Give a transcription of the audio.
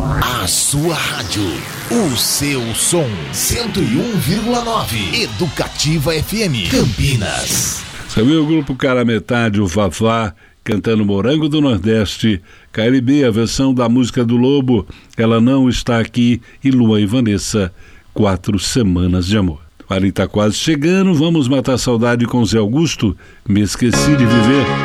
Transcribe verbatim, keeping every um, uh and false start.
A sua rádio, o seu som, cento e um vírgula nove, Educativa F M, Campinas. Você viu o grupo Cara Metade, o Vavá, cantando Morango do Nordeste, K L B, a versão da música do Lobo, Ela Não Está Aqui, e Lua e Vanessa, Quatro Semanas de Amor. O Ali tá quase chegando, vamos matar a saudade com Zé Augusto, Me Esqueci de Viver.